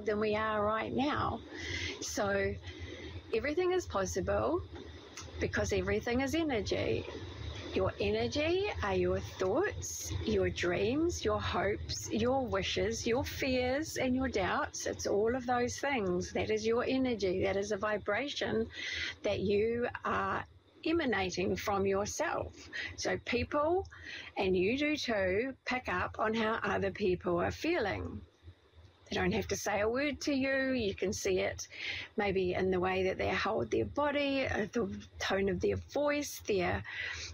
than we are right now. So everything is possible because everything is energy. Your energy are your thoughts, your dreams, your hopes, your wishes, your fears, and your doubts. It's all of those things. That is your energy. That is a vibration that you are emanating from yourself. So people, and you do too, pick up on how other people are feeling. They don't have to say a word to you. You can see it maybe in the way that they hold their body, the tone of their voice, their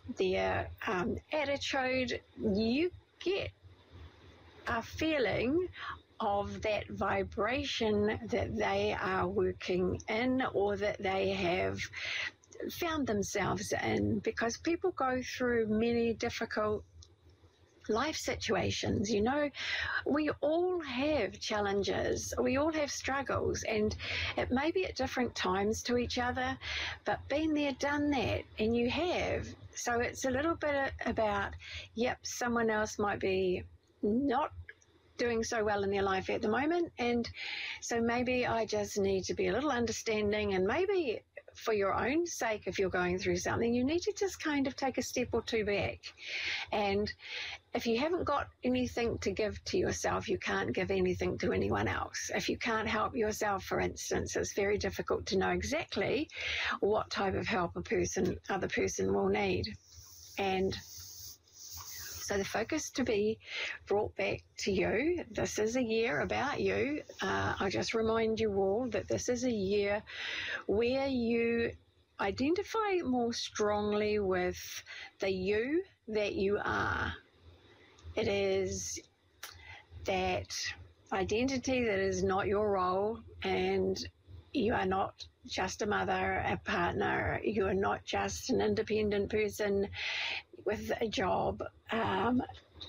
attitude. You get a feeling of that vibration that they are working in, or that they have found themselves in, because people go through many difficult life situations. You know, we all have challenges, we all have struggles, and it may be at different times to each other, but been there, done that, and you have. So it's a little bit about, yep, someone else might be not doing so well in their life at the moment, and so maybe I just need to be a little understanding, and maybe for your own sake, if you're going through something, you need to just kind of take a step or two back. And if you haven't got anything to give to yourself, you can't give anything to anyone else. If you can't help yourself, for instance, it's very difficult to know exactly what type of help other person will need. And so the focus to be brought back to you. This is a year about you. I just remind you all that this is a year where you identify more strongly with the you that you are. It is that identity that is not your role, and you are not just a mother, a partner, you are not just an independent person with a job and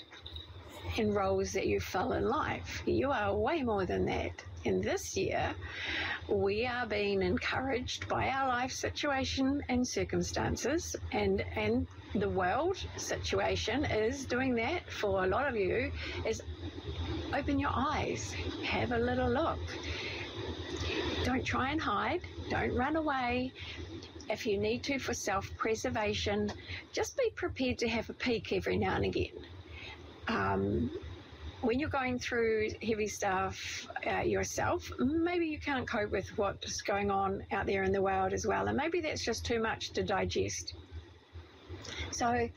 roles that you fill in life. You are way more than that. And this year, we are being encouraged by our life situation and circumstances, and the world situation is doing that for a lot of you, is open your eyes, have a little look. Don't try and hide, don't run away. If you need to for self-preservation, just be prepared to have a peek every now and again. When you're going through heavy stuff yourself, maybe you can't cope with what's going on out there in the world as well, and maybe that's just too much to digest. So,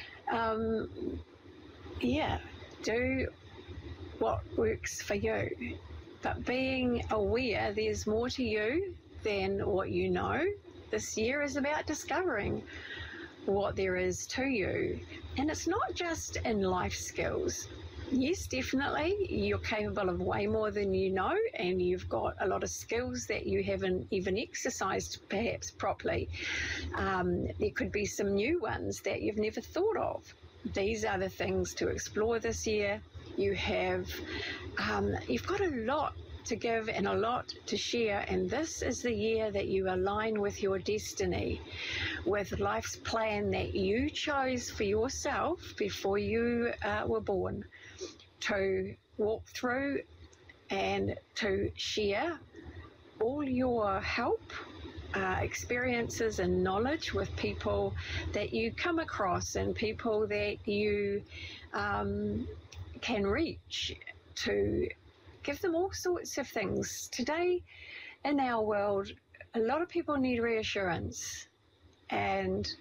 do what works for you. But being aware there's more to you than what you know. This year is about discovering what there is to you. And it's not just in life skills. Yes, definitely, you're capable of way more than you know, and you've got a lot of skills that you haven't even exercised perhaps properly. There could be some new ones that you've never thought of. These are the things to explore this year. You've got a lot to give and a lot to share, and this is the year that you align with your destiny, with life's plan that you chose for yourself before you were born, to walk through and to share all your help, experiences and knowledge with people that you come across and people that you can reach, to give them all sorts of things. Today in our world, a lot of people need reassurance, and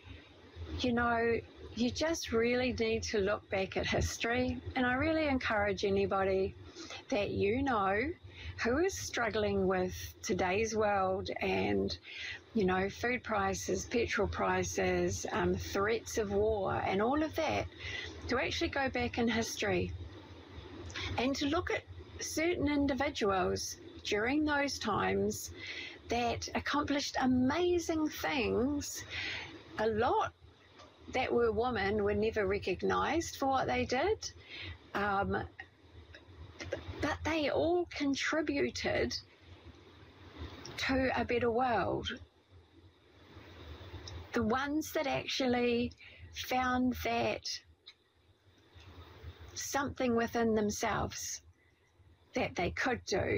you just really need to look back at history. And I really encourage anybody that who is struggling with today's world and food prices, petrol prices, threats of war and all of that, to actually go back in history and to look at certain individuals during those times that accomplished amazing things. A lot that were women were never recognised for what they did, but they all contributed to a better world. The ones that actually found that something within themselves that they could do